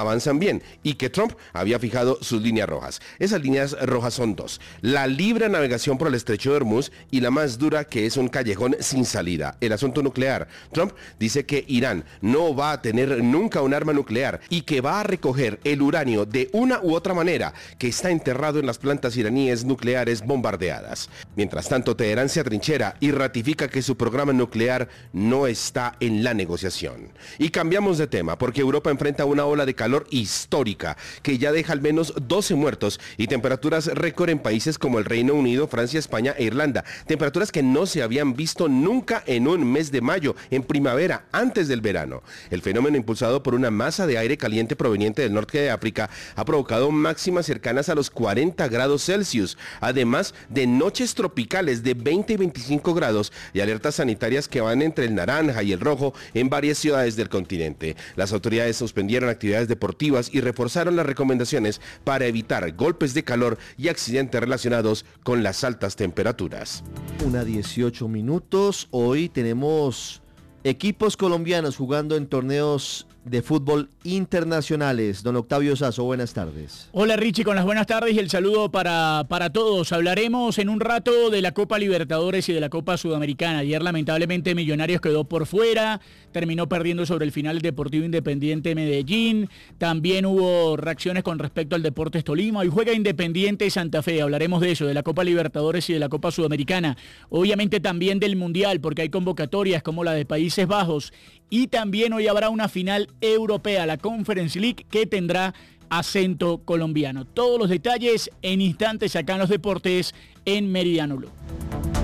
avanzan bien y que Trump había fijado sus líneas rojas. Esas líneas rojas son dos: la libre navegación por el estrecho de Hormuz y la más dura, que es un callejón sin salida, el asunto nuclear. Trump dice que Irán no va a tener nunca un arma nuclear y que va a recoger el uranio de una u otra manera que está enterrado en las plantas iraníes nucleares bombardeadas. Mientras tanto, Teherán se atrinchera y ratifica que su programa nuclear no está en la negociación. Y cambiamos de tema porque Europa enfrenta una ola de calor histórica que ya deja al menos 12 muertos y temperaturas récord en países como el Reino Unido, Francia, España e Irlanda. Temperaturas que no se habían visto nunca en un mes de mayo, en primavera, antes del verano. El fenómeno, impulsado por una masa de aire caliente proveniente del norte de África, ha provocado máximas cercanas a los 40 grados Celsius, además de noches tropicales de 20 y 25 grados y alertas sanitarias que van entre el naranja y el rojo en varias ciudades del continente. Las autoridades suspendieron actividades deportivas y reforzaron las recomendaciones para evitar golpes de calor y accidentes relacionados con las altas temperaturas. 1:18 minutos. Hoy tenemos equipos colombianos jugando en torneos de fútbol internacionales. Don Octavio Sazo, buenas tardes. Hola Richie, con las buenas tardes y el saludo para todos. Hablaremos en un rato de la Copa Libertadores y de la Copa Sudamericana. Ayer lamentablemente Millonarios quedó por fuera, terminó perdiendo sobre el final el Deportivo Independiente Medellín. También hubo reacciones con respecto al Deportes Tolima. Hoy juega Independiente Santa Fe. Hablaremos de eso, de la Copa Libertadores y de la Copa Sudamericana. Obviamente también del Mundial, porque hay convocatorias como la de Países Bajos. Y también hoy habrá una final europea, la Conference League, que tendrá acento colombiano. Todos los detalles en instantes acá en los deportes en Meridiano Blue.